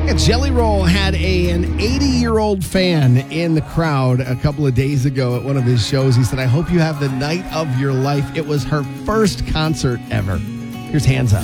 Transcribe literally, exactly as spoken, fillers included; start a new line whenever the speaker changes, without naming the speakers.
Yeah, Jelly Roll had a, an eighty-year-old fan in the crowd a couple of days ago at one of his shows. He said, I hope you have the night of your life. It was her first concert ever. Here's Hands Up.